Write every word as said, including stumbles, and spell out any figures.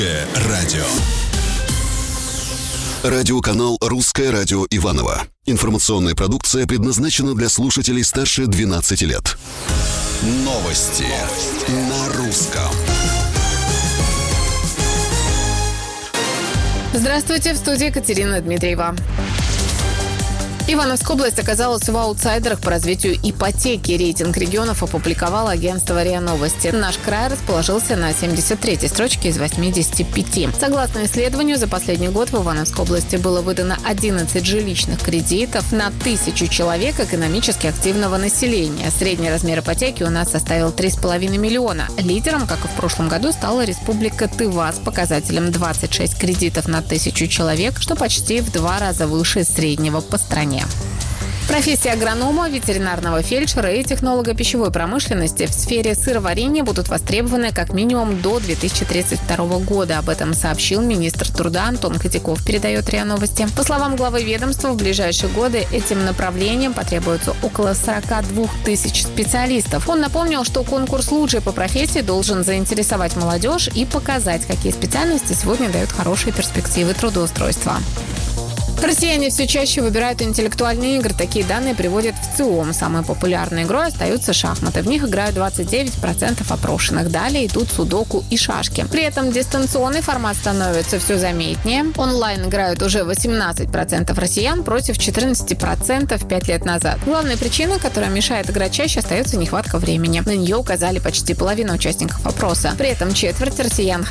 Радио. Радиоканал «Русское радио Иваново». Информационная продукция предназначена для слушателей старше двенадцати лет. Новости на русском. Здравствуйте, в студии Екатерина Дмитриева. Ивановская область оказалась в аутсайдерах по развитию ипотеки. Рейтинг регионов опубликовало агентство РИА Новости. Наш край расположился на семьдесят третьей строчке из восьмидесяти пяти. Согласно исследованию, за последний год в Ивановской области было выдано одиннадцать жилищных кредитов на тысячу человек экономически активного населения. Средний размер ипотеки у нас составил три с половиной миллиона. Лидером, как и в прошлом году, стала Республика Тыва с показателем двадцать шесть кредитов на тысячу человек, что почти в два раза выше среднего по стране. Профессии агронома, ветеринарного фельдшера и технолога пищевой промышленности в сфере сыроварения будут востребованы как минимум до две тысячи тридцать второго года. Об этом сообщил министр труда Антон Котяков, передает РИА Новости. По словам главы ведомства, в ближайшие годы этим направлением потребуется около сорок две тысячи специалистов. Он напомнил, что конкурс «Лучший по профессии» должен заинтересовать молодежь и показать, какие специальности сегодня дают хорошие перспективы трудоустройства. Россияне все чаще выбирают интеллектуальные игры. Такие данные приводят в ЦИОМ. Самой популярной игрой остаются шахматы. В них играют двадцать девять процентов опрошенных. Далее идут судоку и шашки. При этом дистанционный формат становится все заметнее. Онлайн играют уже восемнадцать процентов россиян против четырнадцати процентов пять лет назад. Главная причина, которая мешает играть чаще, остается нехватка времени. На нее указали почти половина участников опроса. При этом четверть россиян